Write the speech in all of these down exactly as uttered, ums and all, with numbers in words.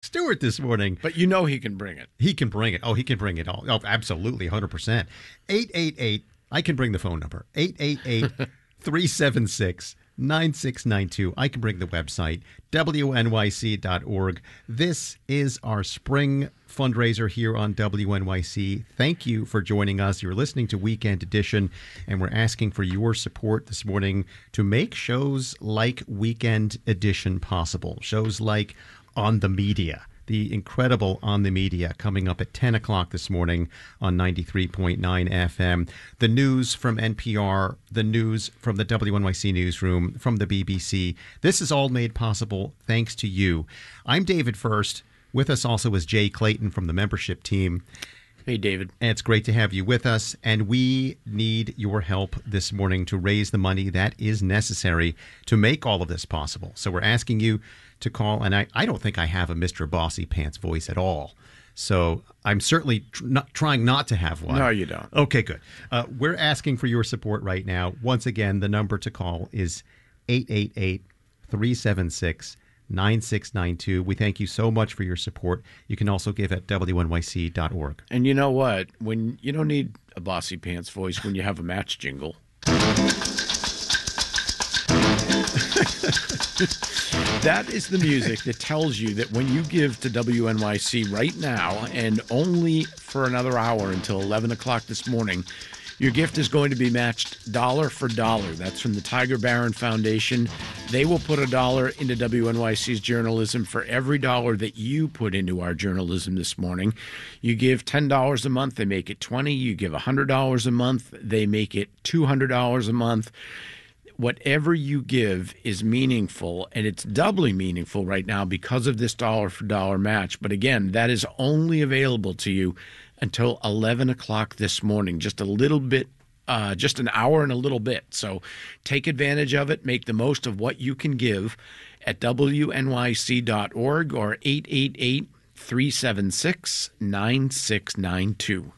Stewart this morning. But you know he can bring it. He can bring it. Oh, he can bring it all. Oh, absolutely, one hundred percent. eight eight eight, I can bring the phone number. eight eight eight, three seven six, nine six nine two. I can bring the website, W N Y C dot org. This is our spring fundraiser here on W N Y C. Thank you for joining us. You're listening to Weekend Edition, and we're asking for your support this morning to make shows like Weekend Edition possible. Shows like On the Media, the incredible On the Media, coming up at ten o'clock this morning on ninety-three point nine F M. The news from N P R, the news from the W N Y C newsroom, from the B B C. This is all made possible thanks to you. I'm David First. With us also is Jay Clayton from the membership team. Hey, David. And it's great to have you with us. And we need your help this morning to raise the money that is necessary to make all of this possible. So we're asking you to call. And I, I don't think I have a Mister Bossy Pants voice at all. So I'm certainly tr- not, trying not to have one. No, you don't. Okay, good. Uh, we're asking for your support right now. Once again, the number to call is eight eight eight, three seven six, nine six nine two. We thank you so much for your support. You can also give at W N Y C dot org. And you know what? When you don't need a Bossy Pants voice when you have a match jingle. That is the music that tells you that when you give to W N Y C right now, and only for another hour until eleven o'clock this morning, your gift is going to be matched dollar for dollar. That's from the Tiger Barron Foundation. They will put a dollar into W N Y C's journalism for every dollar that you put into our journalism this morning. You give ten dollars a month, they make it twenty dollars. You give one hundred dollars a month, they make it two hundred dollars a month. Whatever you give is meaningful, and it's doubly meaningful right now because of this dollar for dollar match. But again, that is only available to you until eleven o'clock this morning, just a little bit, uh, just an hour and a little bit. So take advantage of it. Make the most of what you can give at W N Y C dot org or eight eight eight, three seven six, nine six nine two.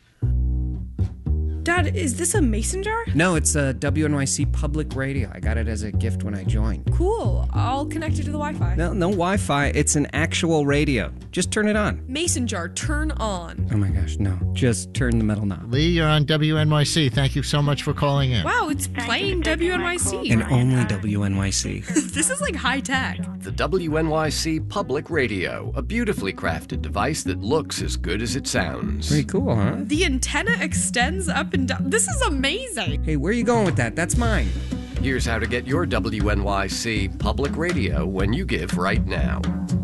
Dad, is this a mason jar? No, it's a W N Y C public radio. I got it as a gift when I joined. Cool. I'll connect it to the Wi-Fi. No, no Wi-Fi. It's an actual radio. Just turn it on. Mason jar, turn on. Oh my gosh, no. Just turn the metal knob. Lee, you're on W N Y C. Thank you so much for calling in. Wow, it's playing W N Y C. And only W N Y C. This is like high tech. The W N Y C Public Radio, a beautifully crafted device that looks as good as it sounds. Pretty cool, huh? The antenna extends up and down. This is amazing. Hey, where are you going with that? That's mine. Here's how to get your W N Y C Public Radio when you give right now.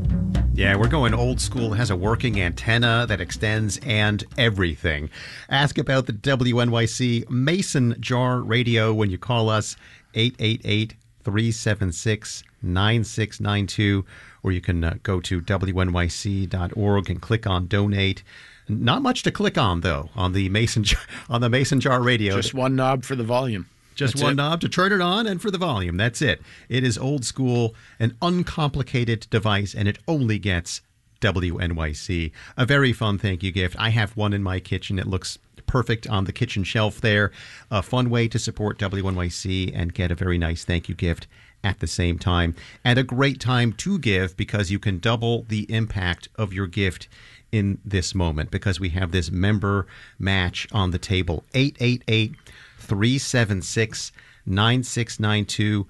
Yeah, we're going old school. It has a working antenna that extends and everything. Ask about the W N Y C Mason Jar Radio when you call us eight eight eight, three seven six, nine six nine two, or you can uh, go to W N Y C dot org and click on Donate. Not much to click on, though, on the Mason Jar, on the Mason Jar Radio. Just one knob for the volume. Just That's one it. knob to turn it on and for the volume. That's it. It is old school, an uncomplicated device, and it only gets W N Y C. A very fun thank you gift. I have one in my kitchen. It looks perfect on the kitchen shelf there. A fun way to support W N Y C and get a very nice thank you gift at the same time. And a great time to give because you can double the impact of your gift in this moment because we have this member match on the table. eight eight eight, three seven six, nine six nine two,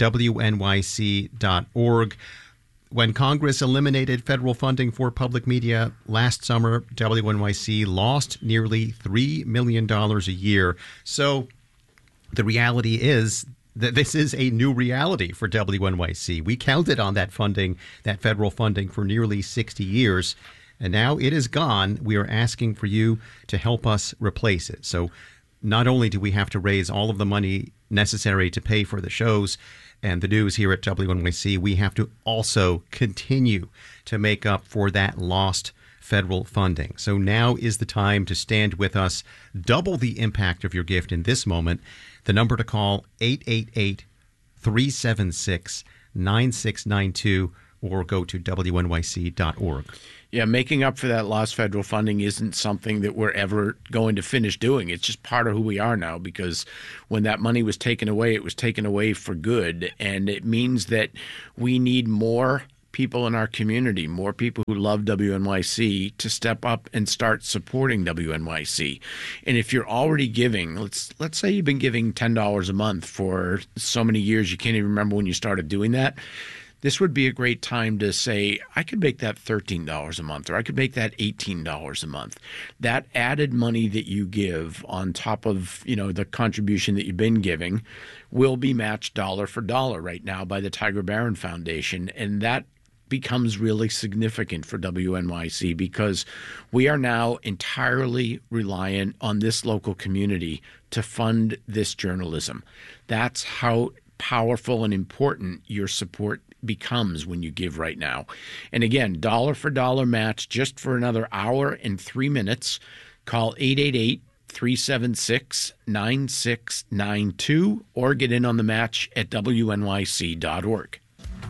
W N Y C dot org. When Congress eliminated federal funding for public media last summer, W N Y C lost nearly three million dollars a year. So the reality is that this is a new reality for W N Y C. We counted on that funding, that federal funding, for nearly sixty years. And now it is gone. We are asking for you to help us replace it. So not only do we have to raise all of the money necessary to pay for the shows and the news here at W N Y C, we have to also continue to make up for that lost federal funding. So now is the time to stand with us, double the impact of your gift in this moment. The number to call, eight eight eight, three seven six, nine six nine two, or go to W N Y C dot org. Yeah, making up for that lost federal funding isn't something that we're ever going to finish doing. It's just part of who we are now because when that money was taken away, it was taken away for good. And it means that we need more people in our community, more people who love W N Y C to step up and start supporting W N Y C. And if you're already giving, let's let's say you've been giving ten dollars a month for so many years you can't even remember when you started doing that, this would be a great time to say, I could make that thirteen dollars a month, or I could make that eighteen dollars a month. That added money that you give on top of, you know, the contribution that you've been giving will be matched dollar for dollar right now by the Tiger Barron Foundation. And that becomes really significant for W N Y C because we are now entirely reliant on this local community to fund this journalism. That's how powerful and important your support becomes when you give right now. And again, dollar for dollar match just for another hour and three minutes. Call eight eight eight, three seven six, nine six nine two or get in on the match at W N Y C dot org.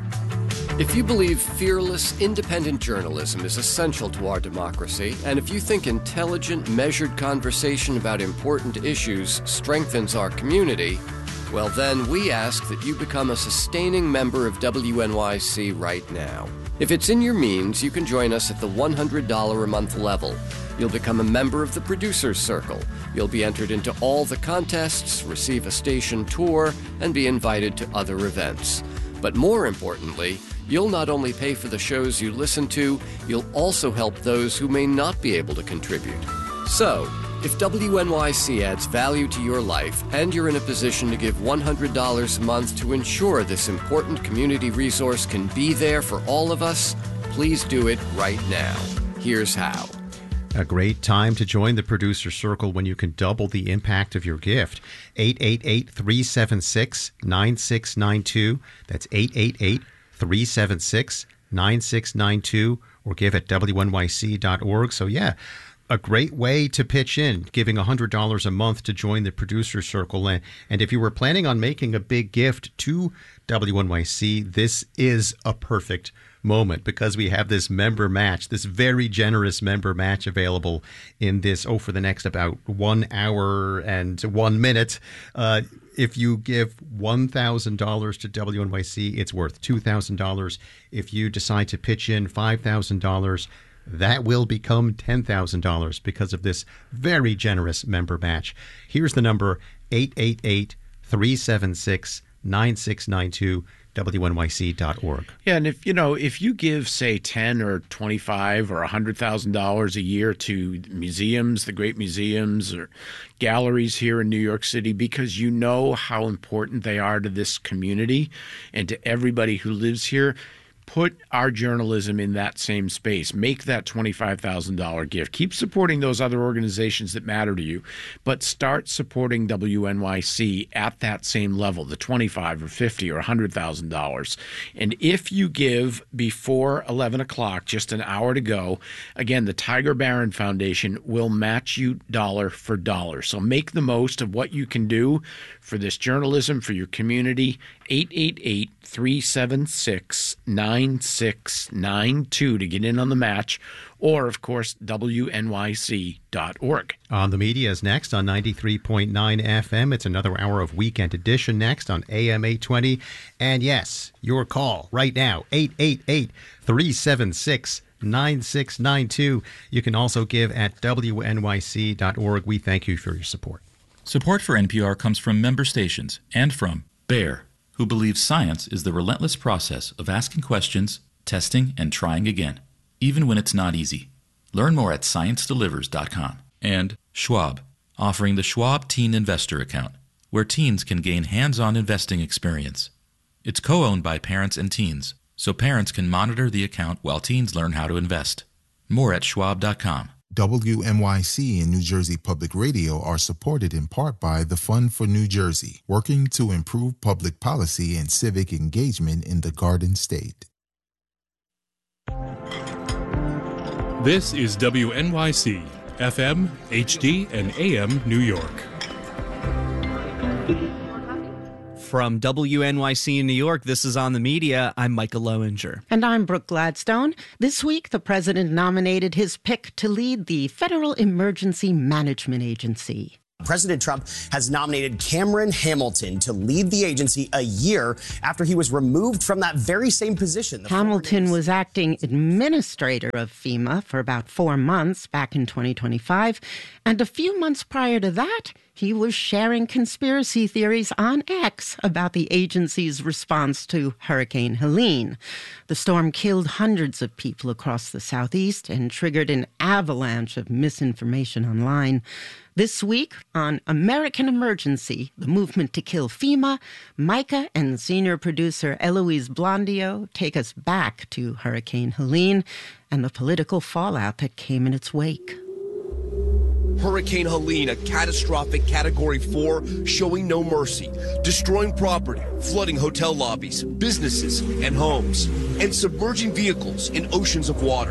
If you believe fearless, independent journalism is essential to our democracy, and if you think intelligent, measured conversation about important issues strengthens our community, well, then we ask that you become a sustaining member of W N Y C right now. If it's in your means, you can join us at the one hundred dollars a month level. You'll become a member of the Producers Circle. You'll be entered into all the contests, receive a station tour, and be invited to other events. But more importantly, you'll not only pay for the shows you listen to, you'll also help those who may not be able to contribute. So, if W N Y C adds value to your life and you're in a position to give one hundred dollars a month to ensure this important community resource can be there for all of us, please do it right now. Here's how. A great time to join the Producer Circle when you can double the impact of your gift. eight eight eight, three seven six, nine six nine two. That's eight eight eight, three seven six, nine six nine two or give at W N Y C dot org. So, yeah. A great way to pitch in, giving one hundred dollars a month to join the Producer Circle. And, and if you were planning on making a big gift to W N Y C, this is a perfect moment because we have this member match, this very generous member match available in this, oh, for the next about one hour and one minute. Uh, if you give one thousand dollars to W N Y C, it's worth two thousand dollars. If you decide to pitch in five thousand dollars, that will become ten thousand dollars because of this very generous member match. Here's the number, eight eight eight, three seven six, nine six nine two, W N Y C dot org. Yeah, and if you know, if you give, say, ten or twenty-five or one hundred thousand dollars a year to museums, the great museums or galleries here in New York City, because you know how important they are to this community and to everybody who lives here, put our journalism in that same space. Make that twenty-five thousand dollars gift. Keep supporting those other organizations that matter to you, but start supporting W N Y C at that same level, the twenty-five or fifty or one hundred thousand dollars. And if you give before eleven o'clock, just an hour to go, again, the Tiger Barron Foundation will match you dollar for dollar. So make the most of what you can do for this journalism, for your community. eight eight eight, three seven six, nine six nine two to get in on the match, or, of course, W N Y C dot org. On the Media is next on ninety-three point nine F M. It's another hour of Weekend Edition next on A M eight twenty. And yes, your call right now, eight eight eight, three seven six, nine six nine two. You can also give at W N Y C dot org. We thank you for your support. Support for N P R comes from member stations and from BEAR, who believes science is the relentless process of asking questions, testing, and trying again, even when it's not easy. Learn more at science delivers dot com. And Schwab, offering the Schwab Teen Investor Account, where teens can gain hands-on investing experience. It's co-owned by parents and teens, so parents can monitor the account while teens learn how to invest. More at schwab dot com. W N Y C and New Jersey Public Radio are supported in part by the Fund for New Jersey, working to improve public policy and civic engagement in the Garden State. This is W N Y C, F M, H D, and A M New York. From W N Y C in New York, this is On the Media. I'm Michael Lowinger. And I'm Brooke Gladstone. This week, the president nominated his pick to lead the Federal Emergency Management Agency. President Trump has nominated Cameron Hamilton to lead the agency a year after he was removed from that very same position. The Hamilton was acting administrator of FEMA for about four months back in twenty twenty-five. And a few months prior to that, he was sharing conspiracy theories on X about the agency's response to Hurricane Helene. The storm killed hundreds of people across the Southeast and triggered an avalanche of misinformation online. This week on American Emergency, the movement to kill FEMA, Micah and senior producer Eloise Blondio take us back to Hurricane Helene and the political fallout that came in its wake. Hurricane Helene, a catastrophic Category four, showing no mercy, destroying property, flooding hotel lobbies, businesses, and homes, and submerging vehicles in oceans of water.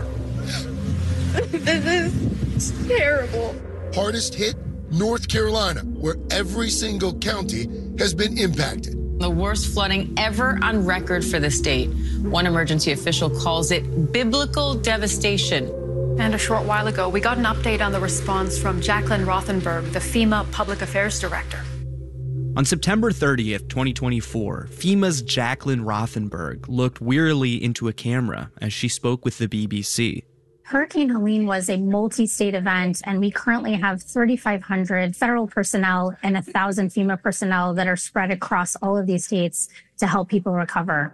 This is terrible. Hardest hit, North Carolina, where every single county has been impacted. The worst flooding ever on record for the state. One emergency official calls it biblical devastation. And a short while ago, we got an update on the response from Jacqueline Rothenberg, the FEMA Public Affairs Director. On September thirtieth, twenty twenty-four, FEMA's Jacqueline Rothenberg looked wearily into a camera as she spoke with the B B C. Hurricane Helene was a multi-state event, and we currently have thirty-five hundred federal personnel and one thousand FEMA personnel that are spread across all of these states to help people recover.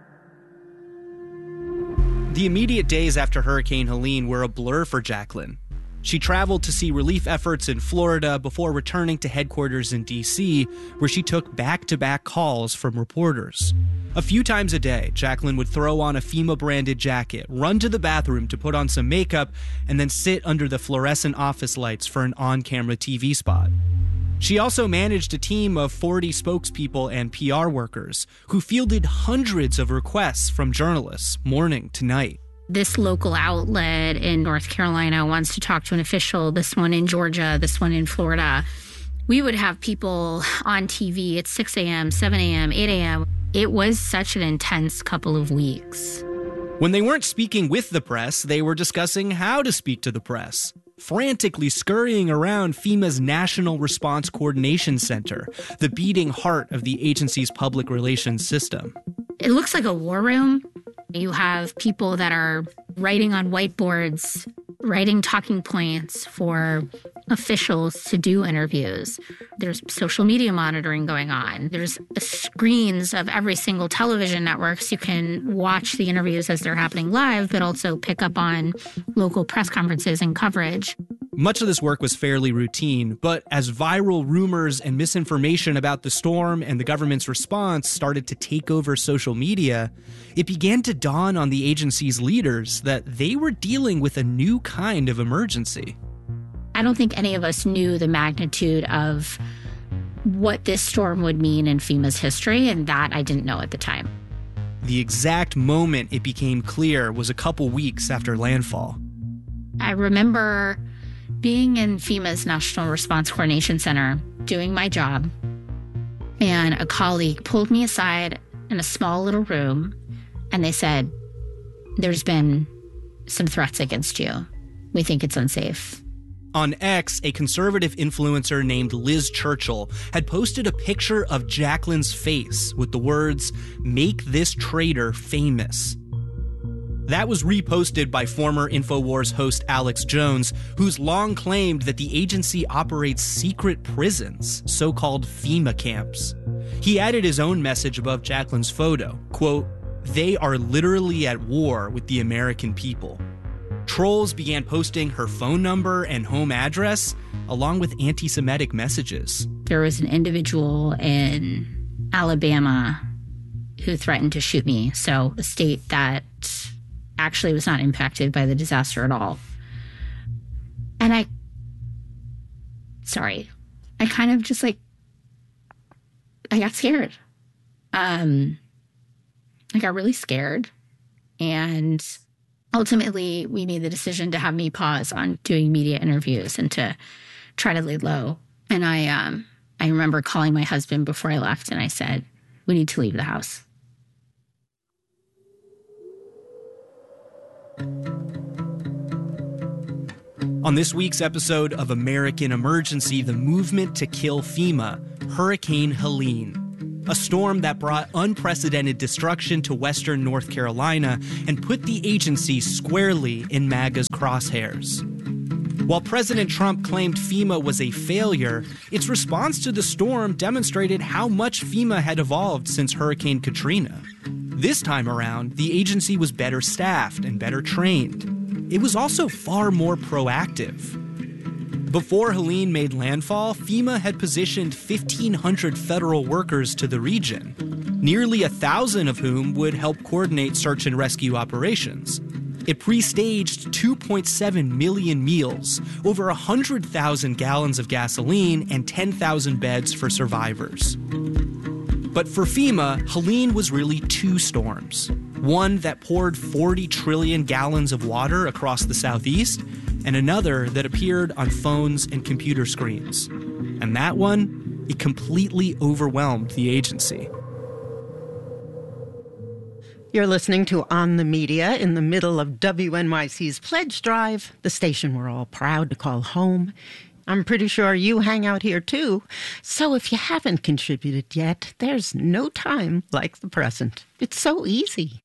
The immediate days after Hurricane Helene were a blur for Jacqueline. She traveled to see relief efforts in Florida before returning to headquarters in D C, where she took back-to-back calls from reporters. A few times a day, Jacqueline would throw on a FEMA-branded jacket, run to the bathroom to put on some makeup, and then sit under the fluorescent office lights for an on-camera T V spot. She also managed a team of forty spokespeople and P R workers who fielded hundreds of requests from journalists morning to night. This local outlet in North Carolina wants to talk to an official, this one in Georgia, this one in Florida. We would have people on T V at six a.m., seven a.m., eight a.m. It was such an intense couple of weeks. When they weren't speaking with the press, they were discussing how to speak to the press, frantically scurrying around FEMA's National Response Coordination Center, the beating heart of the agency's public relations system. It looks like a war room. You have people that are writing on whiteboards, writing talking points for officials to do interviews. There's social media monitoring going on. There's screens of every single television network so you can watch the interviews as they're happening live, but also pick up on local press conferences and coverage. Much of this work was fairly routine, but as viral rumors and misinformation about the storm and the government's response started to take over social media, it began to dawn on the agency's leaders that they were dealing with a new kind of emergency. I don't think any of us knew the magnitude of what this storm would mean in FEMA's history, and that I didn't know at the time. The exact moment it became clear was a couple weeks after landfall. I remember being in FEMA's National Response Coordination Center, doing my job, and a colleague pulled me aside in a small little room, and they said, "There's been some threats against you. We think it's unsafe." On X, a conservative influencer named Liz Churchill had posted a picture of Jacqueline's face with the words, "Make this traitor famous." That was reposted by former InfoWars host Alex Jones, who's long claimed that the agency operates secret prisons, so-called FEMA camps. He added his own message above Jacqueline's photo, quote, "They are literally at war with the American people." Trolls began posting her phone number and home address, along with anti-Semitic messages. There was an individual in Alabama who threatened to shoot me, so a state that actually was not impacted by the disaster at all. And I, sorry, I kind of just like, I got scared. Um, I got really scared. And ultimately, we made the decision to have me pause on doing media interviews and to try to lay low. And I, um, I remember calling my husband before I left, and I said, "We need to leave the house." On this week's episode of American Emergency, the movement to kill FEMA, Hurricane Helene, a storm that brought unprecedented destruction to western North Carolina and put the agency squarely in MAGA's crosshairs. While President Trump claimed FEMA was a failure, its response to the storm demonstrated how much FEMA had evolved since Hurricane Katrina. This time around, the agency was better staffed and better trained. It was also far more proactive. Before Helene made landfall, FEMA had positioned fifteen hundred federal workers to the region, nearly a thousand of whom would help coordinate search and rescue operations. It pre-staged two point seven million meals, over one hundred thousand gallons of gasoline, and ten thousand beds for survivors. But for FEMA, Helene was really two storms. One that poured forty trillion gallons of water across the southeast, and another that appeared on phones and computer screens. And that one, it completely overwhelmed the agency. You're listening to On the Media in the middle of W N Y C's Pledge Drive, the station we're all proud to call home. I'm pretty sure you hang out here too. So if you haven't contributed yet, there's no time like the present. It's so easy.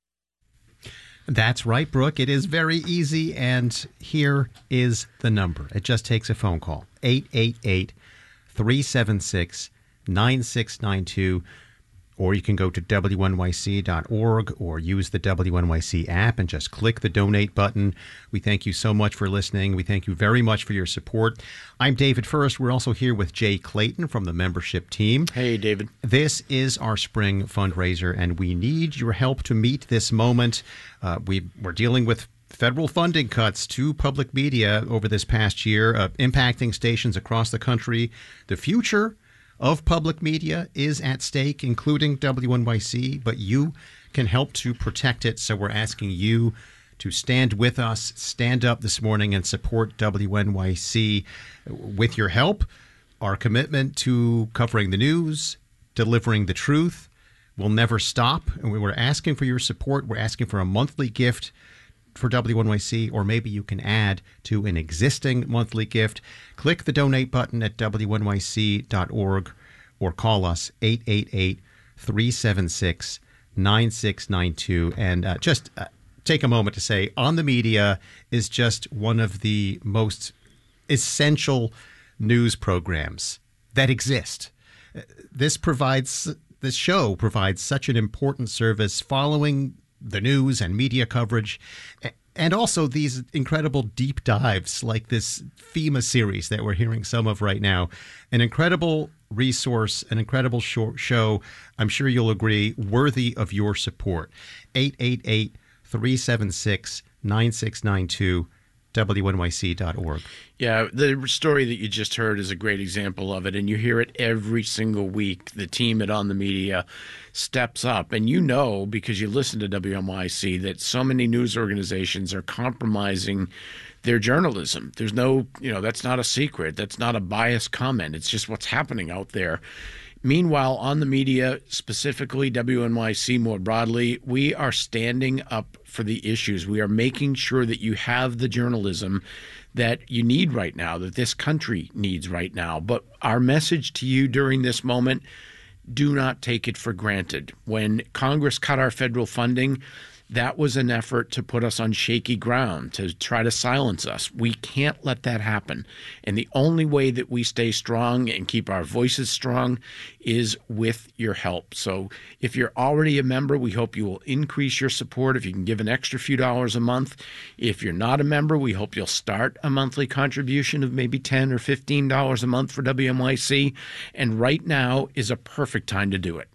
That's right, Brooke. It is very easy, and here is the number. It just takes a phone call. eight eight eight, three seven six, nine six nine two. Or you can go to W N Y C dot org or use the W N Y C app and just click the donate button. We thank you so much for listening. We thank you very much for your support. I'm David First. We're also here with Jay Clayton from the membership team. Hey, David. This is our spring fundraiser, and we need your help to meet this moment. Uh, we, we're dealing with federal funding cuts to public media over this past year, uh, impacting stations across the country. The future of public media is at stake, including W N Y C, but you can help to protect it. So we're asking you to stand with us, stand up this morning and support W N Y C with your help. Our commitment to covering the news, delivering the truth will never stop. And we're asking for your support. We're asking for a monthly gift for W N Y C, or maybe you can add to an existing monthly gift. Click the donate button at W N Y C dot org or call us eight eight eight, three seven six, nine six nine two. And uh, just uh, take a moment to say, On the Media is just one of the most essential news programs that exist. This provides, this show provides such an important service following the news and media coverage, and also these incredible deep dives like this FEMA series that we're hearing some of right now. An incredible resource, an incredible show. I'm sure you'll agree, worthy of your support. eight eight eight, three seven six, nine six nine two. W N Y C dot org. Yeah, the story that you just heard is a great example of it, and you hear it every single week. The team at On the Media steps up, and you know, because you listen to W N Y C, that so many news organizations are compromising their journalism. There's no, you know, that's not a secret. That's not a biased comment. It's just what's happening out there. Meanwhile, On the Media, specifically W N Y C more broadly, we are standing up for the issues. We are making sure that you have the journalism that you need right now, that this country needs right now. But our message to you during this moment, do not take it for granted. When Congress cut our federal funding, that was an effort to put us on shaky ground, to try to silence us. We can't let that happen. And the only way that we stay strong and keep our voices strong is with your help. So if you're already a member, we hope you will increase your support. If you can give an extra few dollars a month. If you're not a member, we hope you'll start a monthly contribution of maybe ten or fifteen dollars a month for W N Y C. And right now is a perfect time to do it.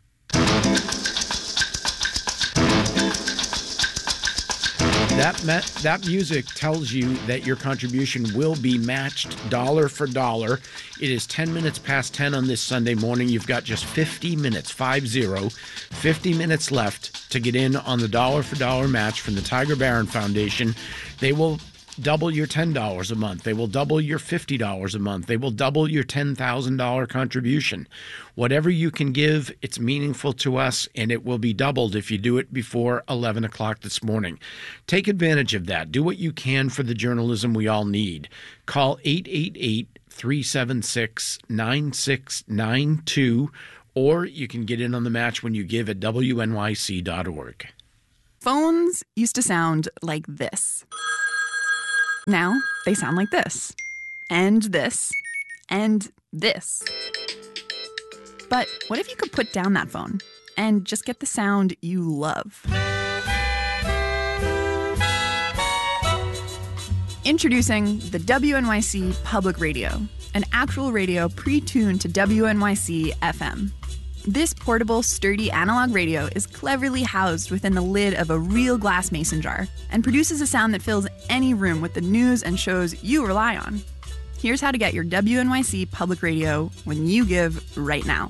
That me- that music tells you that your contribution will be matched dollar for dollar. It is ten minutes past ten on this Sunday morning. You've got just fifty minutes, five zero, fifty minutes left to get in on the dollar for dollar match from the Tiger Barron Foundation. They will double your ten dollars a month. They will double your fifty dollars a month. They will double your ten thousand dollars contribution. Whatever you can give, it's meaningful to us, and it will be doubled if you do it before eleven o'clock this morning. Take advantage of that. Do what you can for the journalism we all need. Call eight eight eight, three seven six, nine six nine two, or you can get in on the match when you give at W N Y C dot org. Phones used to sound like this. Now they sound like this, and this, and this. But what if you could put down that phone and just get the sound you love? Introducing the W N Y C Public Radio, an actual radio pre-tuned to W N Y C F M. This portable, sturdy analog radio is cleverly housed within the lid of a real glass mason jar and produces a sound that fills any room with the news and shows you rely on. Here's how to get your W N Y C Public Radio when you give right now.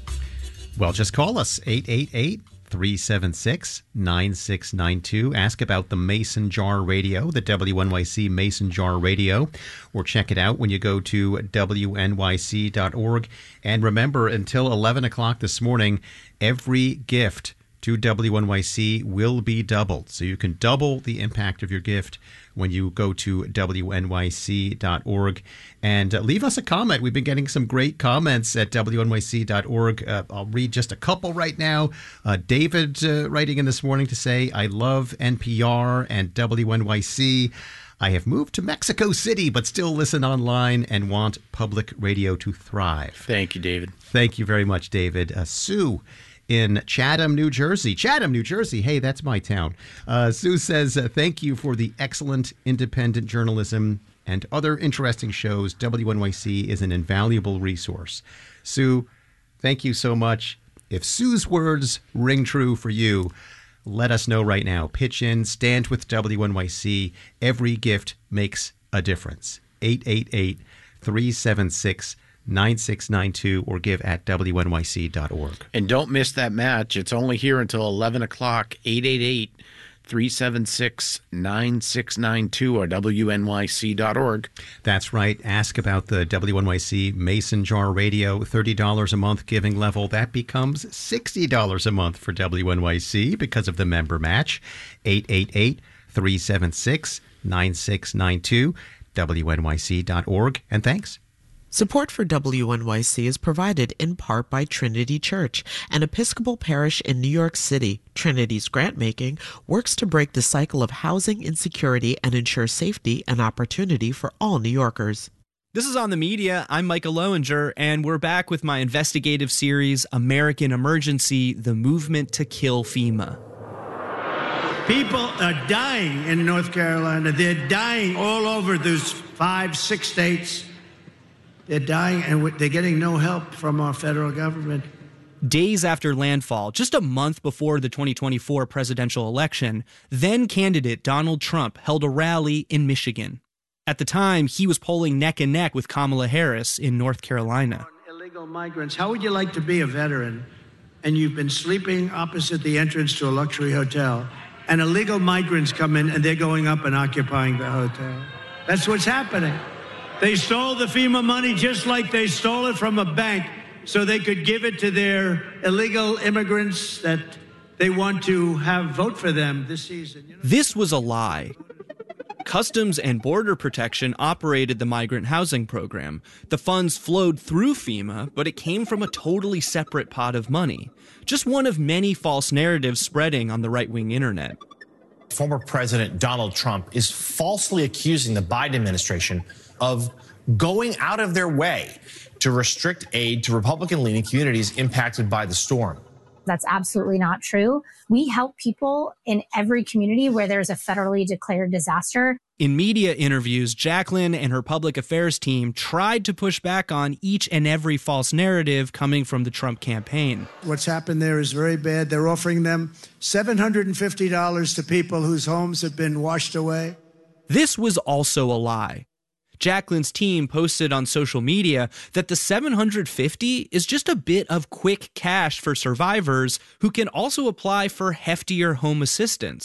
Well, just call us, eight eight eight, three seven six, nine six nine two. Ask about the Mason Jar Radio, the W N Y C Mason Jar Radio, or check it out when you go to W N Y C dot org. And remember, until eleven o'clock this morning, every gift to W N Y C will be doubled. So you can double the impact of your gift when you go to W N Y C dot org. And uh, leave us a comment. We've been getting some great comments at W N Y C dot org. Uh, I'll read just a couple right now. Uh, David uh, writing in this morning to say, I love N P R and W N Y C. I have moved to Mexico City, but still listen online and want public radio to thrive. Thank you, David. Thank you very much, David. Uh, Sue in Chatham, New Jersey. Chatham, New Jersey. Hey, that's my town. Uh, Sue says, uh, thank you for the excellent independent journalism and other interesting shows. W N Y C is an invaluable resource. Sue, thank you so much. If Sue's words ring true for you, let us know right now. Pitch in, stand with W N Y C. Every gift makes a difference. eight eight eight, three seven six, nine six nine two or give at W N Y C dot org. And don't miss that match. It's only here until eleven o'clock. eight eight eight, three seven six, nine six nine two or W N Y C dot org. That's right. Ask about the W N Y C Mason Jar Radio. thirty dollars a month giving level. That becomes sixty dollars a month for W N Y C because of the member match. eight eight eight, three seven six, nine six nine two, W N Y C dot org. And thanks. Support for W N Y C is provided in part by Trinity Church, an Episcopal parish in New York City. Trinity's grant-making works to break the cycle of housing insecurity and ensure safety and opportunity for all New Yorkers. This is On the Media. I'm Michael Lowinger, and we're back with my investigative series, American Emergency, The Movement to Kill FEMA. People are dying in North Carolina. They're dying all over those five, six states. They're dying, and they're getting no help from our federal government. Days after landfall, just a month before the twenty twenty-four presidential election, then candidate Donald Trump held a rally in Michigan. At the time, he was polling neck and neck with Kamala Harris in North Carolina. Illegal migrants, how would you like to be a veteran and you've been sleeping opposite the entrance to a luxury hotel, and illegal migrants come in and they're going up and occupying the hotel? That's what's happening. They stole the FEMA money just like they stole it from a bank so they could give it to their illegal immigrants that they want to have vote for them this season. You know? This was a lie. Customs and Border Protection operated the migrant housing program. The funds flowed through FEMA, but it came from a totally separate pot of money. Just one of many false narratives spreading on the right-wing internet. Former President Donald Trump is falsely accusing the Biden administration of going out of their way to restrict aid to Republican-leaning communities impacted by the storm. That's absolutely not true. We help people in every community where there's a federally declared disaster. In media interviews, Jacqueline and her public affairs team tried to push back on each and every false narrative coming from the Trump campaign. What's happened there is very bad. They're offering them seven hundred fifty dollars to people whose homes have been washed away. This was also a lie. Jacqueline's team posted on social media that the seven hundred fifty dollars is just a bit of quick cash for survivors who can also apply for heftier home assistance.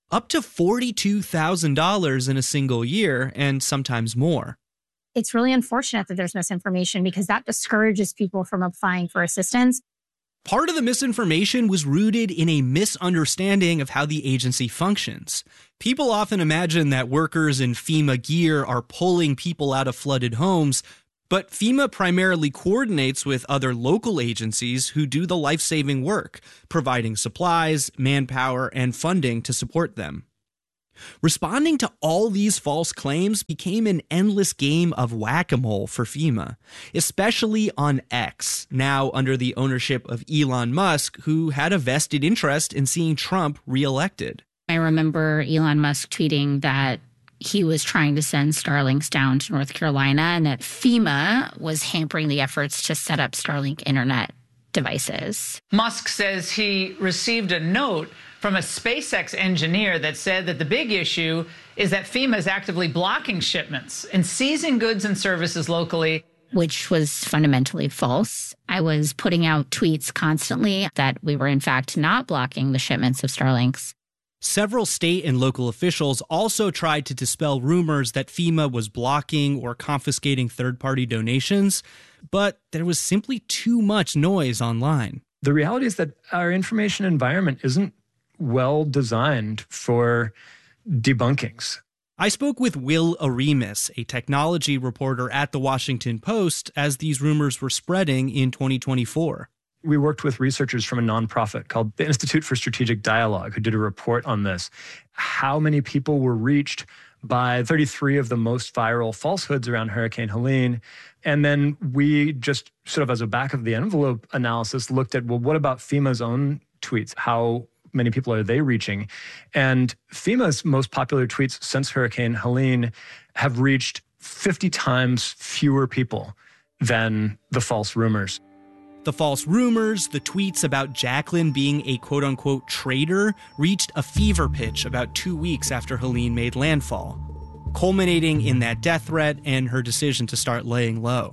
up to forty-two thousand dollars in a single year, and sometimes more. It's really unfortunate that there's misinformation because that discourages people from applying for assistance. Part of the misinformation was rooted in a misunderstanding of how the agency functions. People often imagine that workers in FEMA gear are pulling people out of flooded homes, but FEMA primarily coordinates with other local agencies who do the life-saving work, providing supplies, manpower, and funding to support them. Responding to all these false claims became an endless game of whack-a-mole for FEMA, especially on X, now under the ownership of Elon Musk, who had a vested interest in seeing Trump reelected. I remember Elon Musk tweeting that he was trying to send Starlinks down to North Carolina and that FEMA was hampering the efforts to set up Starlink internet devices. Musk says he received a note from a SpaceX engineer that said that the big issue is that FEMA is actively blocking shipments and seizing goods and services locally. Which was fundamentally false. I was putting out tweets constantly that we were in fact not blocking the shipments of Starlinks. Several state and local officials also tried to dispel rumors that FEMA was blocking or confiscating third-party donations, but there was simply too much noise online. The reality is that our information environment isn't well designed for debunkings. I spoke with Will Aremus, a technology reporter at The Washington Post, as these rumors were spreading in twenty twenty-four. We worked with researchers from a nonprofit called the Institute for Strategic Dialogue, who did a report on this. How many people were reached by thirty-three of the most viral falsehoods around Hurricane Helene? And then we just sort of as a back of the envelope analysis looked at, well, what about FEMA's own tweets? How many people are they reaching? And FEMA's most popular tweets since Hurricane Helene have reached fifty times fewer people than the false rumors. The false rumors, the tweets about Jacqueline being a quote-unquote traitor, reached a fever pitch about two weeks after Helene made landfall, culminating in that death threat and her decision to start laying low.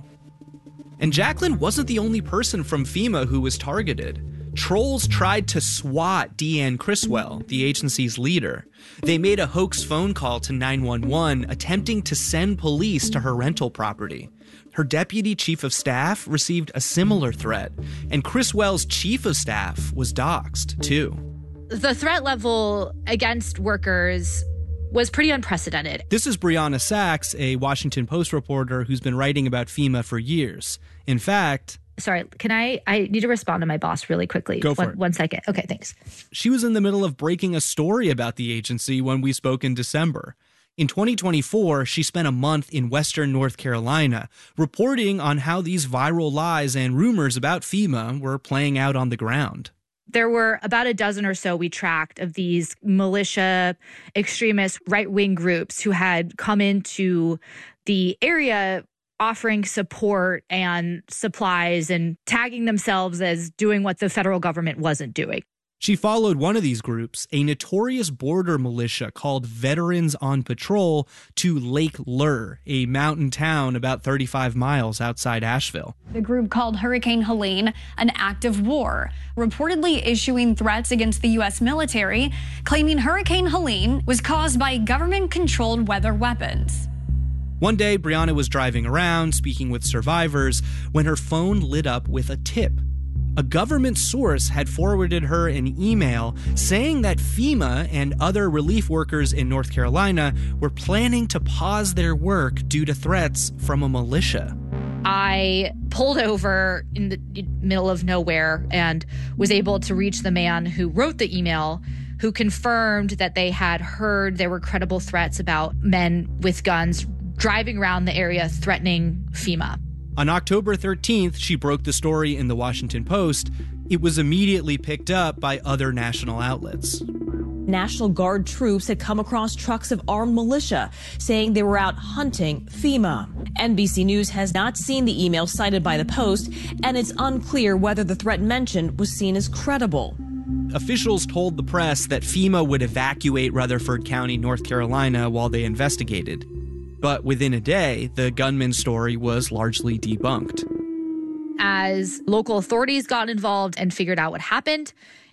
And Jacqueline wasn't the only person from FEMA who was targeted. Trolls tried to swat Deanne Criswell, the agency's leader. They made a hoax phone call to nine one one, attempting to send police to her rental property. Her deputy chief of staff received a similar threat, and Criswell's chief of staff was doxxed, too. The threat level against workers was pretty unprecedented. This is Brianna Sachs, a Washington Post reporter who's been writing about FEMA for years. In fact... Sorry, can I, I need to respond to my boss really quickly. Go for one, it. One second. Okay, thanks. She was in the middle of breaking a story about the agency when we spoke in December. In twenty twenty-four, she spent a month in Western North Carolina, reporting on how these viral lies and rumors about FEMA were playing out on the ground. There were about a dozen or so we tracked of these militia, extremist, right-wing groups who had come into the area offering support and supplies and tagging themselves as doing what the federal government wasn't doing. She followed one of these groups, a notorious border militia called Veterans on Patrol, to Lake Lure, a mountain town about thirty-five miles outside Asheville. The group called Hurricane Helene an act of war, reportedly issuing threats against the U S military, claiming Hurricane Helene was caused by government-controlled weather weapons. One day, Brianna was driving around, speaking with survivors, when her phone lit up with a tip. A government source had forwarded her an email saying that FEMA and other relief workers in North Carolina were planning to pause their work due to threats from a militia. I pulled over in the middle of nowhere and was able to reach the man who wrote the email, who confirmed that they had heard there were credible threats about men with guns driving around the area threatening FEMA. On October thirteenth, she broke the story in the Washington Post. It was immediately picked up by other national outlets. National Guard troops had come across trucks of armed militia, saying they were out hunting FEMA. N B C News has not seen the email cited by the Post, and it's unclear whether the threat mentioned was seen as credible. Officials told the press that FEMA would evacuate Rutherford County, North Carolina, while they investigated. But within a day, the gunman story was largely debunked. As local authorities got involved and figured out what happened,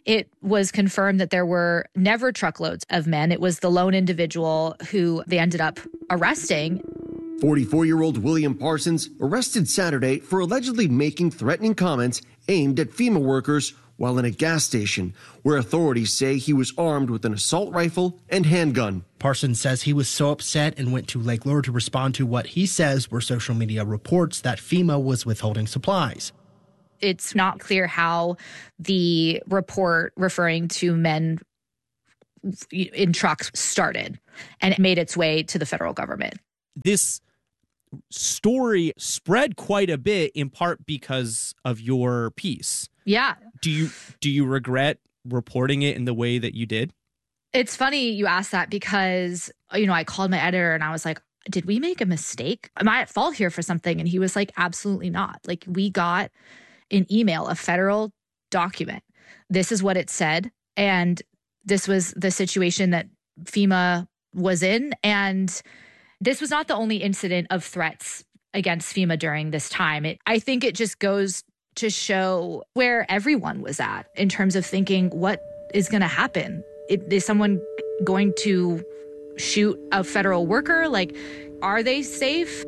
It was confirmed that there were never truckloads of men. It was the lone individual who they ended up arresting. forty-four-year-old William Parsons arrested Saturday for allegedly making threatening comments aimed at FEMA workers while in a gas station, where authorities say he was armed with an assault rifle and handgun. Parsons says he was so upset and went to Lake Lure to respond to what he says were social media reports that FEMA was withholding supplies. It's not clear how the report referring to men in trucks started and it made its way to the federal government. This story spread quite a bit in part because of your piece. Yeah. Do you do you regret reporting it in the way that you did? It's funny you asked that because, you know, I called my editor and I was like, did we make a mistake? Am I at fault here for something? And he was like, absolutely not. Like, we got an email, a federal document. This is what it said. And this was the situation that FEMA was in. And this was not the only incident of threats against FEMA during this time. It, I think it just goes to show where everyone was at in terms of thinking, what is going to happen? It, is someone going to shoot a federal worker? Like, are they safe?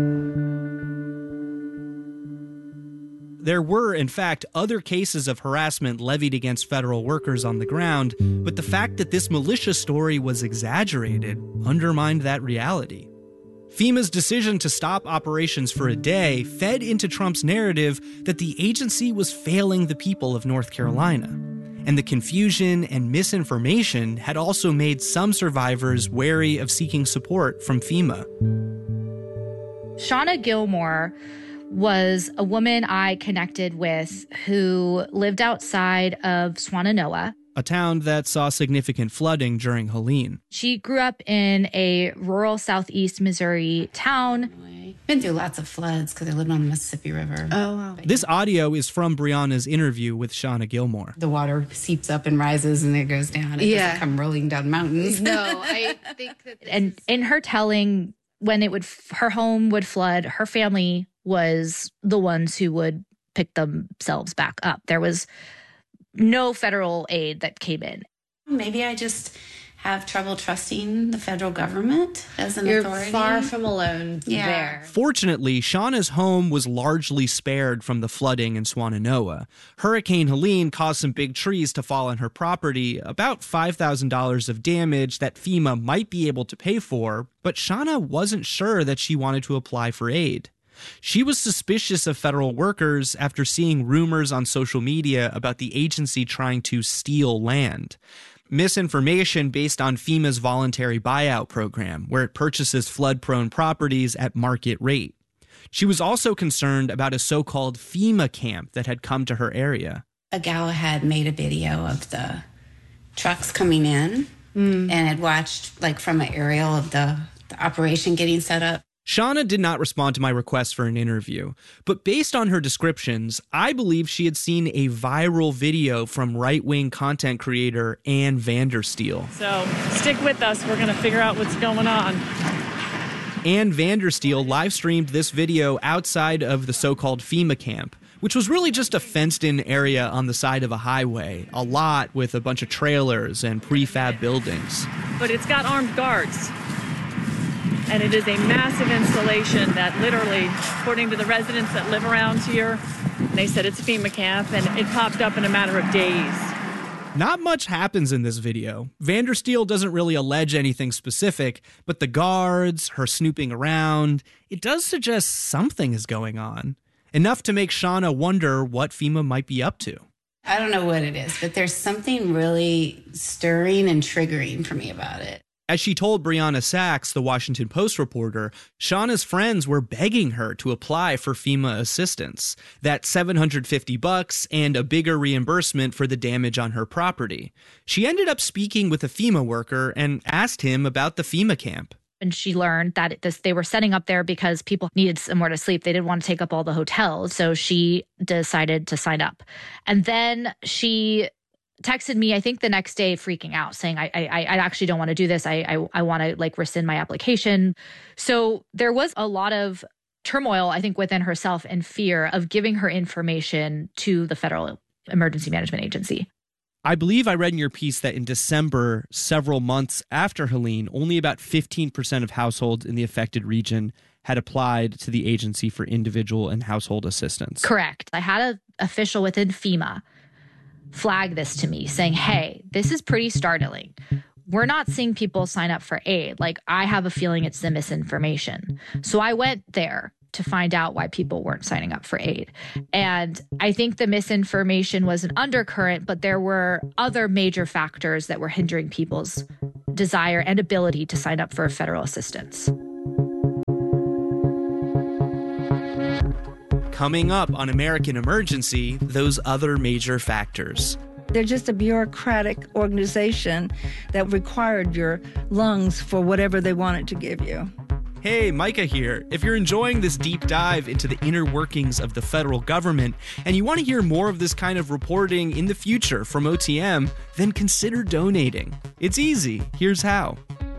There were, in fact, other cases of harassment levied against federal workers on the ground, but the fact that this militia story was exaggerated undermined that reality. FEMA's decision to stop operations for a day fed into Trump's narrative that the agency was failing the people of North Carolina. And the confusion and misinformation had also made some survivors wary of seeking support from FEMA. Shauna Gilmore was a woman I connected with who lived outside of Swannanoa, a town that saw significant flooding during Helene. She grew up in a rural southeast Missouri town. Been through lots of floods because I lived on the Mississippi River. Oh, wow. This audio is from Brianna's interview with Shauna Gilmore. The water seeps up and rises and it goes down. It Yeah. doesn't come rolling down mountains. No, I think that... And in her telling, when it would, her home would flood, her family was the ones who would pick themselves back up. There was no federal aid that came in. Maybe I just have trouble trusting the federal government as an You're authority. far from alone Yeah. there. Fortunately, Shauna's home was largely spared from the flooding in Swannanoa. Hurricane Helene caused some big trees to fall on her property, about five thousand dollars of damage that FEMA might be able to pay for, but Shauna wasn't sure that she wanted to apply for aid. She was suspicious of federal workers after seeing rumors on social media about the agency trying to steal land. Misinformation based on FEMA's voluntary buyout program, where it purchases flood-prone properties at market rate. She was also concerned about a so-called FEMA camp that had come to her area. A gal had made a video of the trucks coming in and had watched like from an aerial of the, the operation getting set up. Shauna did not respond to my request for an interview, but based on her descriptions, I believe she had seen a viral video from right-wing content creator Ann Vandersteel. So stick with us. We're going to figure out what's going on. Ann Vandersteel live-streamed this video outside of the so-called FEMA camp, which was really just a fenced-in area on the side of a highway, a lot with a bunch of trailers and prefab buildings. But it's got armed guards. And it is a massive installation that literally, according to the residents that live around here, they said it's a FEMA camp, and it popped up in a matter of days. Not much happens in this video. Vandersteel doesn't really allege anything specific, but the guards, her snooping around, it does suggest something is going on. Enough to make Shauna wonder what FEMA might be up to. I don't know what it is, but there's something really stirring and triggering for me about it. As she told Brianna Sachs, the Washington Post reporter, Shauna's friends were begging her to apply for FEMA assistance, that seven hundred fifty bucks and a bigger reimbursement for the damage on her property. She ended up speaking with a FEMA worker and asked him about the FEMA camp. And she learned that this, they were setting up there because people needed somewhere to sleep. They didn't want to take up all the hotels. So she decided to sign up. And then she texted me, I think the next day, freaking out, saying, I I, I actually don't want to do this. I I, I want to like rescind my application. So there was a lot of turmoil, I think, within herself and fear of giving her information to the Federal Emergency Management Agency. I believe I read in your piece that in December, several months after Helene, only about fifteen percent of households in the affected region had applied to the Agency for Individual and Household Assistance. Correct. I had an official within FEMA flag this to me saying, hey, this is pretty startling. We're not seeing people sign up for aid. Like, I have a feeling it's the misinformation. So I went there to find out why people weren't signing up for aid. And I think the misinformation was an undercurrent, but there were other major factors that were hindering people's desire and ability to sign up for federal assistance. Coming up on American Emergency, those other major factors. They're just a bureaucratic organization that required your lungs for whatever they wanted to give you. Hey, Micah here. If you're enjoying this deep dive into the inner workings of the federal government and you want to hear more of this kind of reporting in the future from O T M, then consider donating. It's easy. Here's how.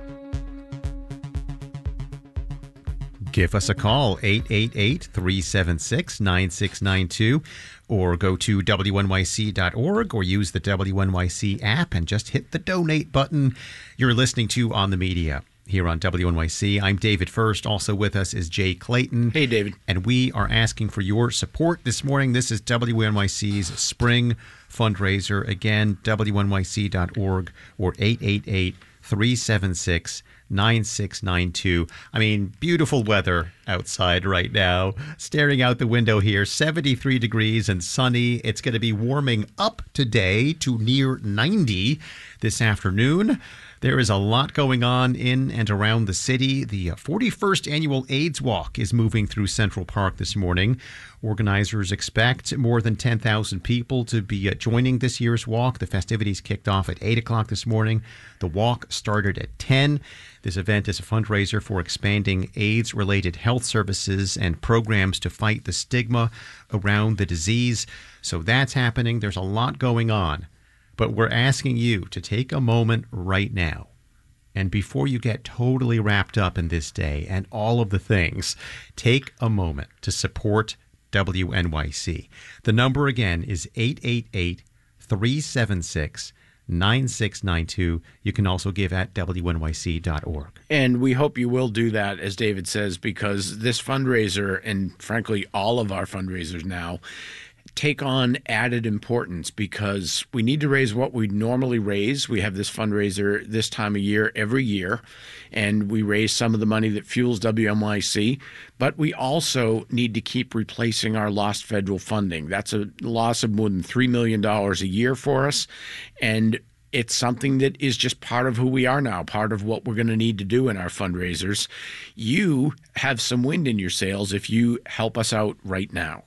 Give us a call, eight eight eight, three seven six, nine six nine two, or go to W N Y C dot org or use the W N Y C app and just hit the donate button. You're listening to On the Media here on W N Y C. I'm David First. Also with us is Jay Clayton. Hey, David. And we are asking for your support this morning. This is W N Y C's spring fundraiser. Again, W N Y C dot org or eight eight eight, three seven six, nine six nine two. I mean, beautiful weather outside right now. Staring out the window here, seventy-three degrees and sunny. It's going to be warming up today to near ninety this afternoon. There is a lot going on in and around the city. The forty-first Annual AIDS Walk is moving through Central Park this morning. Organizers expect more than ten thousand people to be joining this year's walk. The festivities kicked off at eight o'clock this morning. The walk started at ten. This event is a fundraiser for expanding AIDS-related health services and programs to fight the stigma around the disease. So that's happening. There's a lot going on. But we're asking you to take a moment right now. And before you get totally wrapped up in this day and all of the things, take a moment to support W N Y C. The number again is eight eight eight, three seven six, nine six nine two. You can also give at W N Y C dot org. And we hope you will do that, as David says, because this fundraiser, and frankly, all of our fundraisers now, take on added importance because we need to raise what we normally raise. We have this fundraiser this time of year every year, and we raise some of the money that fuels W N Y C, but we also need to keep replacing our lost federal funding. That's a loss of more than three million dollars a year for us, and it's something that is just part of who we are now, part of what we're going to need to do in our fundraisers. You have some wind in your sails if you help us out right now.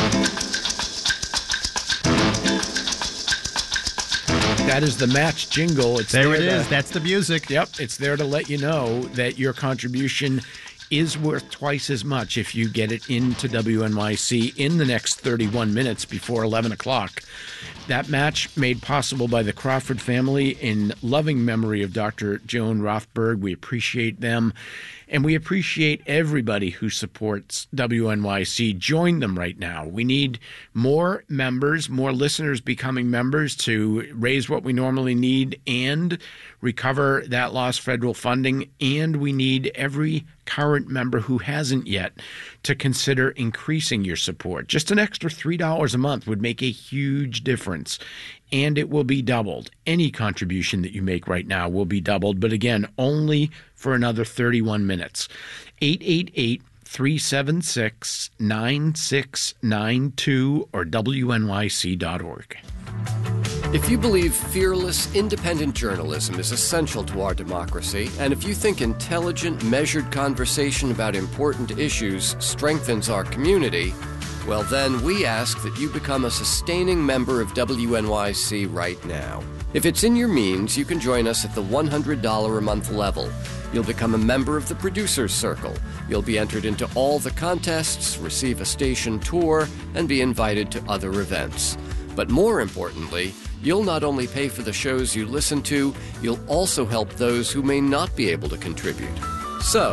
That is the match jingle. It's there, there it to, is. That's the music. Yep. It's there to let you know that your contribution is worth twice as much if you get it into W N Y C in the next thirty-one minutes before eleven o'clock. That match made possible by the Crawford family in loving memory of Doctor Joan Rothberg. We appreciate them. And we appreciate everybody who supports W N Y C. Join them right now. We need more members, more listeners becoming members to raise what we normally need and recover that lost federal funding. And we need every current member who hasn't yet to consider increasing your support. Just an extra three dollars a month would make a huge difference. And it will be doubled. Any contribution that you make right now will be doubled, but again, only for another thirty-one minutes. eight eight eight, three seven six, nine six nine two or W N Y C dot org. If you believe fearless, independent journalism is essential to our democracy, and if you think intelligent, measured conversation about important issues strengthens our community, well then we ask that you become a sustaining member of W N Y C right now. If it's in your means, you can join us at the one hundred dollars a month level. You'll become a member of the Producers Circle. You'll be entered into all the contests, receive a station tour, and be invited to other events. But more importantly, you'll not only pay for the shows you listen to, you'll also help those who may not be able to contribute. So,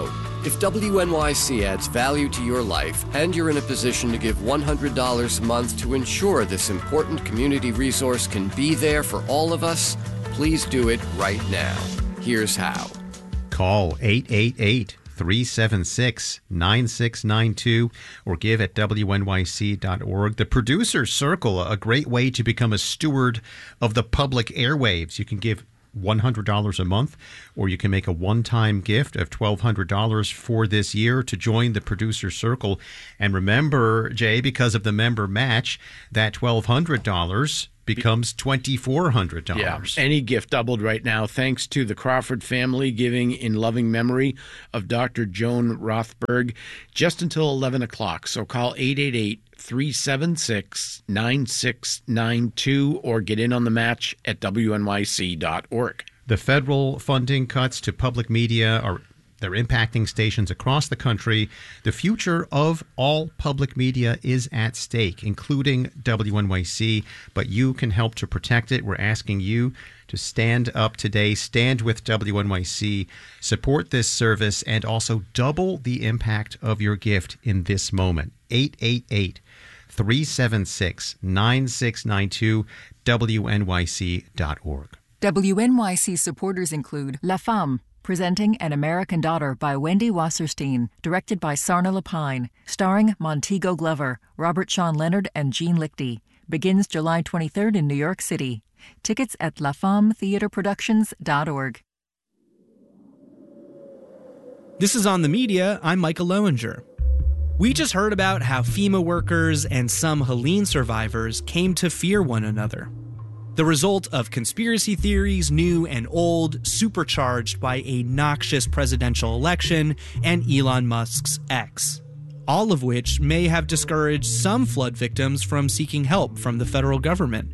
If W N Y C adds value to your life and you're in a position to give one hundred dollars a month to ensure this important community resource can be there for all of us, please do it right now. Here's how. Call eight eight eight, three seven six, nine six nine two or give at W N Y C dot org. The Producer's Circle, a great way to become a steward of the public airwaves. You can give one hundred dollars a month, or you can make a one-time gift of twelve hundred dollars for this year to join the Producer's Circle. And remember, Jay, because of the member match, that twelve hundred dollars becomes twenty-four hundred dollars. Yeah, any gift doubled right now, thanks to the Crawford family giving in loving memory of Doctor Joan Rothberg, just until eleven o'clock. So call eight eight eight, three seven six, nine six nine two or get in on the match at W N Y C dot org. The federal funding cuts to public media are they're impacting stations across the country. The future of all public media is at stake, including W N Y C, but you can help to protect it. We're asking you to stand up today, stand with W N Y C, support this service, and also double the impact of your gift in this moment. eight eight eight, three seven six, nine six nine two, W N Y C dot org. W N Y C supporters include La Femme, presenting An American Daughter by Wendy Wasserstein, directed by Sarna Lapine, starring Montego Glover, Robert Sean Leonard, and Gene Lichty. Begins July twenty-third in New York City. Tickets at la femme theater productions dot org. This is On the Media. I'm Micah Lowinger. We just heard about how FEMA workers and some Helene survivors came to fear one another. The result of conspiracy theories, new and old, supercharged by a noxious presidential election and Elon Musk's X. All of which may have discouraged some flood victims from seeking help from the federal government.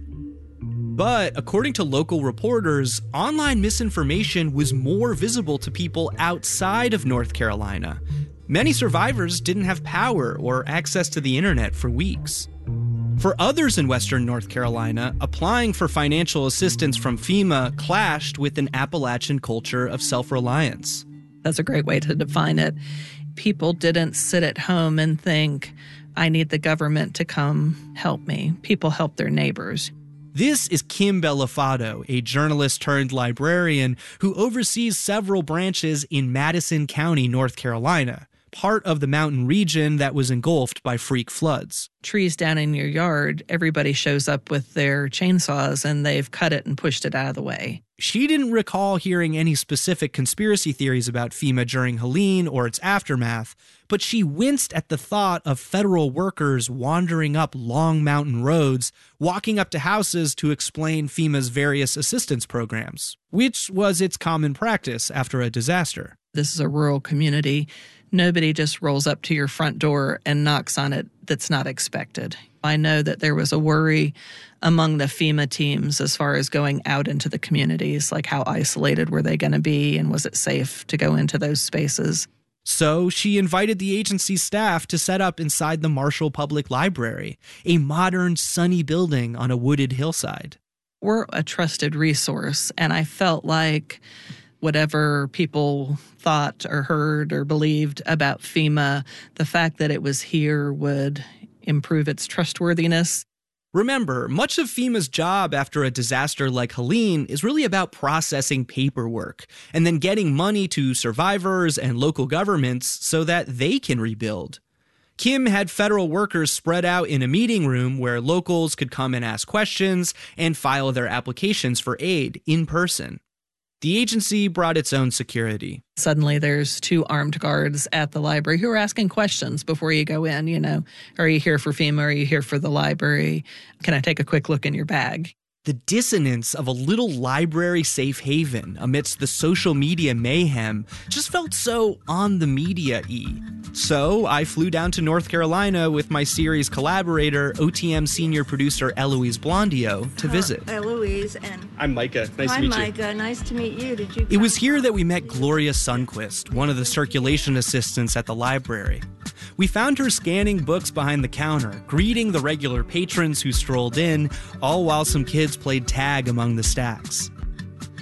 But according to local reporters, online misinformation was more visible to people outside of North Carolina. Many survivors didn't have power or access to the internet for weeks. For others in Western North Carolina, applying for financial assistance from FEMA clashed with an Appalachian culture of self-reliance. That's a great way to define it. People didn't sit at home and think, I need the government to come help me. People helped their neighbors. This is Kim Bellafato, a journalist turned librarian who oversees several branches in Madison County, North Carolina, part of the mountain region that was engulfed by freak floods. Trees down in your yard, everybody shows up with their chainsaws and they've cut it and pushed it out of the way. She didn't recall hearing any specific conspiracy theories about FEMA during Helene or its aftermath, but she winced at the thought of federal workers wandering up long mountain roads, walking up to houses to explain FEMA's various assistance programs, which was its common practice after a disaster. This is a rural community. Nobody just rolls up to your front door and knocks on it that's not expected. I know that there was a worry among the FEMA teams as far as going out into the communities, like how isolated were they going to be and was it safe to go into those spaces? So she invited the agency's staff to set up inside the Marshall Public Library, a modern, sunny building on a wooded hillside. We're a trusted resource, and I felt like whatever people thought or heard or believed about FEMA, the fact that it was here would improve its trustworthiness. Remember, much of FEMA's job after a disaster like Helene is really about processing paperwork and then getting money to survivors and local governments so that they can rebuild. Kim had federal workers spread out in a meeting room where locals could come and ask questions and file their applications for aid in person. The agency brought its own security. Suddenly there's two armed guards at the library who are asking questions before you go in, you know, are you here for FEMA? Are you here for the library? Can I take a quick look in your bag? The dissonance of a little library safe haven amidst the social media mayhem just felt so on the media-y. So I flew down to North Carolina with my series collaborator, O T M senior producer Eloise Blondio, to visit. Hi, Eloise, and I'm Micah. Nice Hi, to meet you. Micah. Nice to meet you. Did you? It was here that we met Gloria Sundquist, one of the circulation assistants at the library. We found her scanning books behind the counter, greeting the regular patrons who strolled in, all while some kids played tag among the stacks.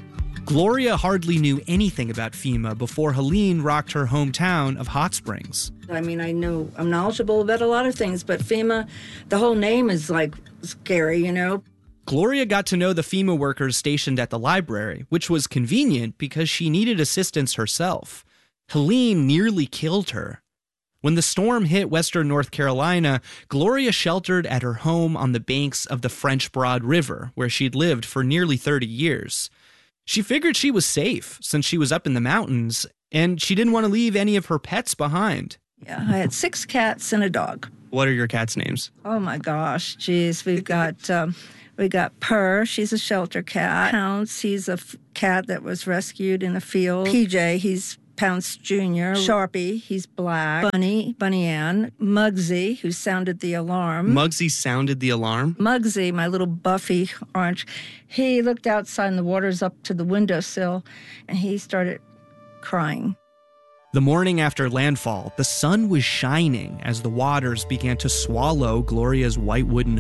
Gloria hardly knew anything about FEMA before Helene rocked her hometown of Hot Springs. I mean, I know I'm knowledgeable about a lot of things, but FEMA, the whole name is like scary, you know? Gloria got to know the FEMA workers stationed at the library, which was convenient because she needed assistance herself. Helene nearly killed her. When the storm hit western North Carolina, Gloria sheltered at her home on the banks of the French Broad River, where she'd lived for nearly thirty years. She figured she was safe since she was up in the mountains, and she didn't want to leave any of her pets behind. Yeah, I had six cats and a dog. What are your cats' names? Oh my gosh, geez, we've got um, we got Purr, she's a shelter cat. Pounce, he's a f- cat that was rescued in a field. P J, he's Pounce Junior Sharpie, he's black. Bunny, Bunny Ann. Muggsy, who sounded the alarm. Muggsy sounded the alarm? Muggsy, my little buffy orange, he looked outside and the water's up to the windowsill, and he started crying. The morning after landfall, the sun was shining as the waters began to swallow Gloria's white wooden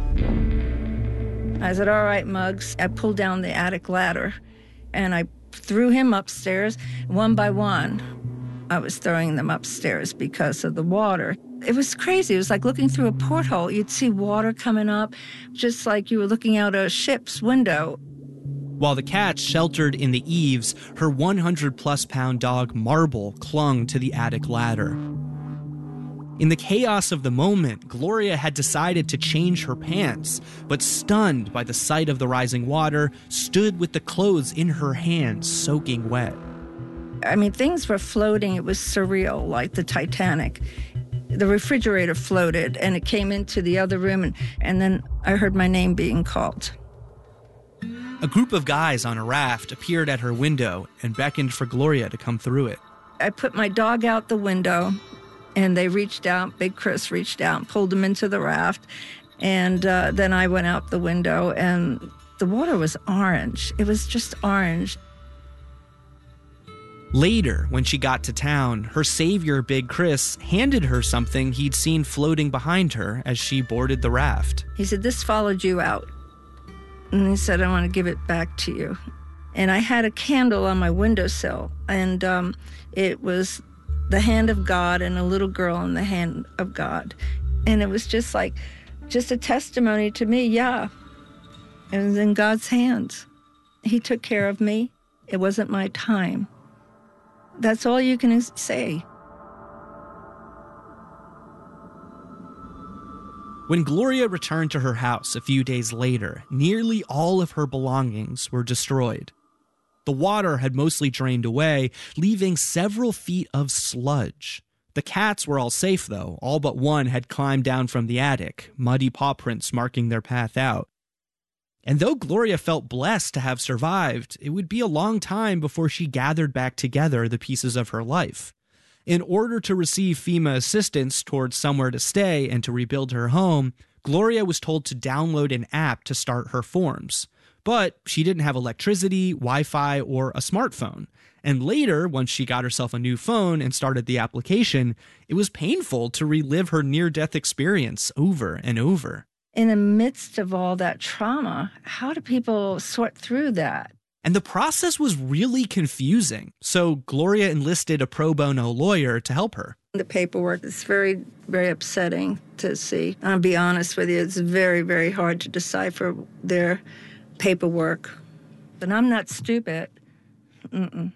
home. I said, all right, Muggs. I pulled down the attic ladder, and I threw him upstairs. One by one, I was throwing them upstairs because of the water. It was crazy. It was like looking through a porthole. You'd see water coming up, just like you were looking out a ship's window. While the cats sheltered in the eaves, her one hundred plus pound dog Marble clung to the attic ladder. In the chaos of the moment, Gloria had decided to change her pants, but stunned by the sight of the rising water, stood with the clothes in her hands soaking wet. I mean, things were floating. It was surreal, like the Titanic. The refrigerator floated, and it came into the other room, and, and then I heard my name being called. A group of guys on a raft appeared at her window and beckoned for Gloria to come through it. I put my dog out the window, and they reached out, Big Chris reached out and pulled him into the raft. And uh, then I went out the window, and the water was orange. It was just orange. Later, when she got to town, her savior, Big Chris, handed her something he'd seen floating behind her as she boarded the raft. He said, this followed you out. And he said, I want to give it back to you. And I had a candle on my windowsill, and um, it was the hand of God and a little girl in the hand of God. And it was just like, just a testimony to me, yeah. It was in God's hands. He took care of me. It wasn't my time. That's all you can say. When Gloria returned to her house a few days later, nearly all of her belongings were destroyed. The water had mostly drained away, leaving several feet of sludge. The cats were all safe, though. All but one had climbed down from the attic, muddy paw prints marking their path out. And though Gloria felt blessed to have survived, it would be a long time before she gathered back together the pieces of her life. In order to receive FEMA assistance towards somewhere to stay and to rebuild her home, Gloria was told to download an app to start her forms. But she didn't have electricity, Wi-Fi, or a smartphone. And later, once she got herself a new phone and started the application, it was painful to relive her near-death experience over and over. In the midst of all that trauma, how do people sort through that? And the process was really confusing. So Gloria enlisted a pro bono lawyer to help her. The paperwork is very, very upsetting to see. I'll be honest with you, it's very, very hard to decipher their paperwork. But I'm not stupid. Mm-mm.